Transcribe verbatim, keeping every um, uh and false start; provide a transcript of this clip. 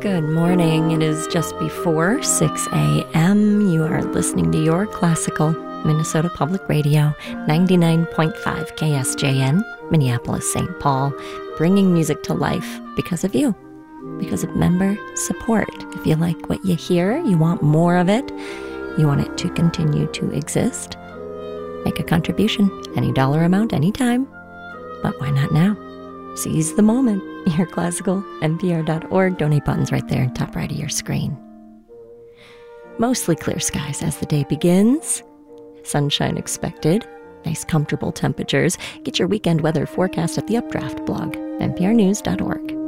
Good morning. It is just before six a.m. You are listening to your classical Minnesota Public Radio, ninety-nine point five K S J N, Minneapolis, Saint Paul, bringing music to life because of you, because of member support. If you like what you hear, you want more of it, you want it to continue to exist, make a contribution, any dollar amount, anytime. But why not now? Seize the moment. Your classical, N P R dot org. Donate button's right there, top right of your screen. Mostly clear skies as the day begins. Sunshine expected. Nice, comfortable temperatures. Get your weekend weather forecast at the Updraft blog, N P R news dot org.